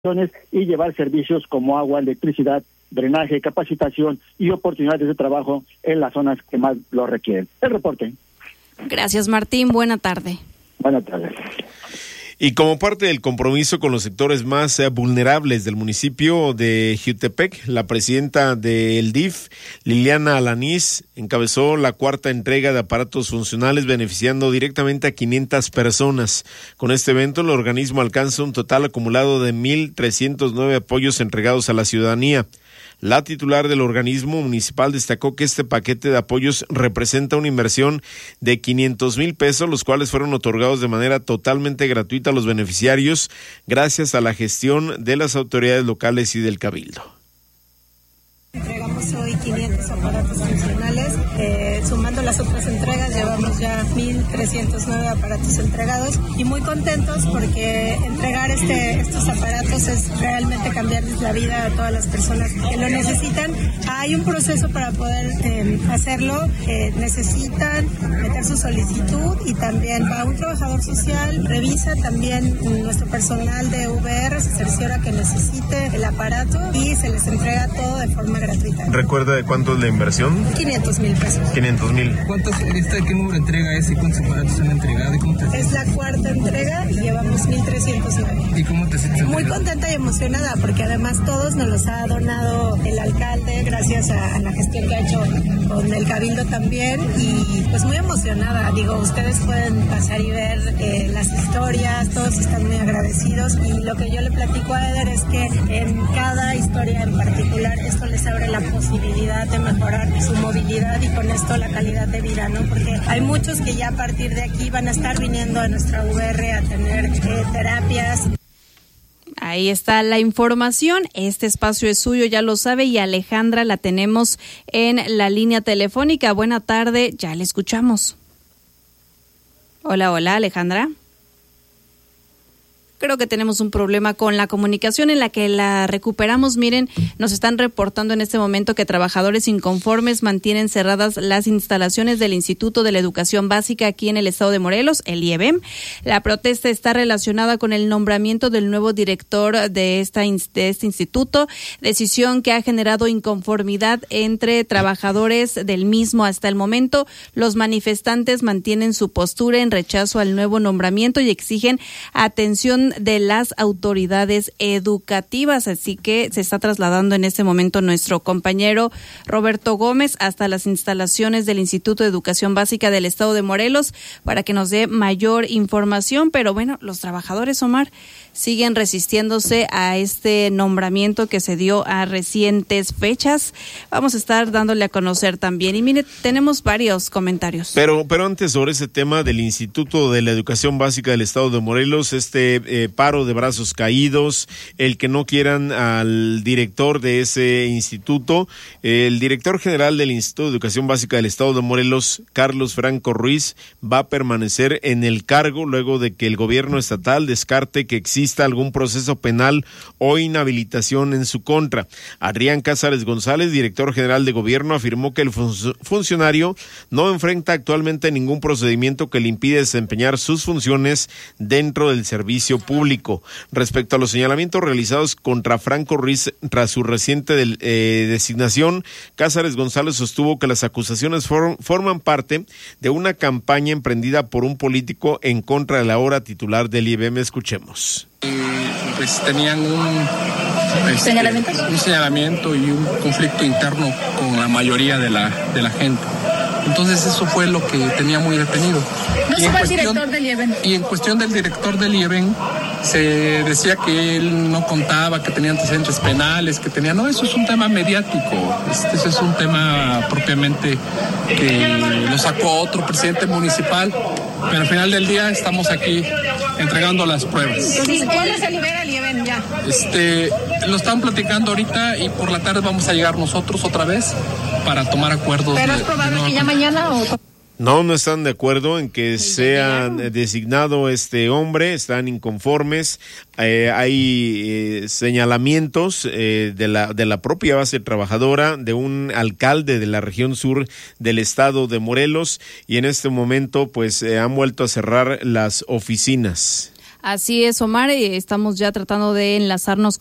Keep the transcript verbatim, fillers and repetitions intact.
y llevar servicios como agua, electricidad, drenaje, capacitación y oportunidades de trabajo en las zonas que más lo requieren. El reporte. Gracias, Martín. Buena tarde. Buenas tardes. Y como parte del compromiso con los sectores más eh, vulnerables del municipio de Jiutepec, la presidenta del D I F, Liliana Alanís, encabezó la cuarta entrega de aparatos funcionales beneficiando directamente a quinientas personas. Con este evento, el organismo alcanza un total acumulado de mil trescientos nueve apoyos entregados a la ciudadanía. La titular del organismo municipal destacó que este paquete de apoyos representa una inversión de quinientos mil pesos, los cuales fueron otorgados de manera totalmente gratuita a los beneficiarios gracias a la gestión de las autoridades locales y del Cabildo. Entregamos hoy quinientos aparatos funcionales, eh, sumando las otras entregas llevamos ya mil trescientos nueve aparatos entregados y muy contentos porque entregar este, estos aparatos es realmente cambiarles la vida a todas las personas que lo necesitan. Hay un proceso para poder eh, hacerlo, eh, necesitan meter su solicitud y también va un trabajador social, revisa también nuestro personal de V R, se cerciora que necesite el aparato y se les entrega todo de forma gratuita. ¿Recuerda de cuánto es la inversión? quinientos mil pesos. quinientos mil. ¿Cuántos, este, qué número de entrega es y cuántos aparatos han entregado? ¿Y cómo te es la cuarta entrega y llevamos mil trescientos nueve. ¿Y cómo te sientes? Muy contenta y emocionada porque además todos nos los ha donado el alcalde gracias a, a la gestión que ha hecho con el Cabildo también y pues muy emocionada. Digo, ustedes pueden pasar y ver eh, las historias, todos están muy agradecidos y lo que yo le platico a Eder es que en cada historia en particular esto les abre la posibilidad de mejorar su movilidad y con esto la calidad de vida, ¿no? Porque hay muchos que ya a partir de aquí van a estar viniendo a nuestra V R a tener eh, terapias. Ahí está la información, este espacio es suyo, ya lo sabe, y Alejandra la tenemos en la línea telefónica. Buena tarde, ya le escuchamos. Hola, hola, Alejandra. Creo que tenemos un problema con la comunicación en la que la recuperamos. Miren, nos están reportando en este momento que trabajadores inconformes mantienen cerradas las instalaciones del Instituto de la Educación Básica aquí en el estado de Morelos, el I E B E M. La protesta está relacionada con el nombramiento del nuevo director de, esta, de este instituto, decisión que ha generado inconformidad entre trabajadores del mismo hasta el momento. Los manifestantes mantienen su postura en rechazo al nuevo nombramiento y exigen atención de las autoridades educativas, así que se está trasladando en este momento nuestro compañero Roberto Gómez hasta las instalaciones del Instituto de Educación Básica del estado de Morelos para que nos dé mayor información, pero bueno, los trabajadores, Omar, siguen resistiéndose a este nombramiento que se dio a recientes fechas. Vamos a estar dándole a conocer también. Y mire, tenemos varios comentarios. Pero, pero antes sobre ese tema del Instituto de la Educación Básica del estado de Morelos, este eh, paro de brazos caídos, el que no quieran al director de ese instituto, el director general del Instituto de Educación Básica del estado de Morelos, Carlos Franco Ruiz, va a permanecer en el cargo luego de que el gobierno estatal descarte que existe exista algún proceso penal o inhabilitación en su contra. Adrián Cázares González, director general de gobierno, afirmó que el fun- funcionario no enfrenta actualmente ningún procedimiento que le impide desempeñar sus funciones dentro del servicio público. Respecto a los señalamientos realizados contra Franco Ruiz tras su reciente del, eh, designación, Cázares González sostuvo que las acusaciones for- forman parte de una campaña emprendida por un político en contra de la ahora titular del I E B E M. Escuchemos. Pues tenían un, este, un señalamiento y un conflicto interno con la mayoría de la, de la gente. Entonces eso fue lo que tenía muy detenido. ¿No se fue el director del I E B E M? Y en cuestión del director del I E B E M, se decía que él no contaba, que tenía antecedentes penales, que tenía... No, eso es un tema mediático. Este, ese es un tema propiamente que lo sacó otro presidente municipal. Pero al final del día estamos aquí entregando las pruebas. Entonces, ¿cuándo se libera el I E B E M ya? Este, lo están platicando ahorita y por la tarde vamos a llegar nosotros otra vez para tomar acuerdos. ¿Pero es probable que ya mañana o...? No, no están de acuerdo en que sea designado este hombre, están inconformes, eh, hay eh, señalamientos eh, de la de la propia base trabajadora, de un alcalde de la región sur del estado de Morelos, y en este momento pues eh, han vuelto a cerrar las oficinas. Así es, Omar, estamos ya tratando de enlazarnos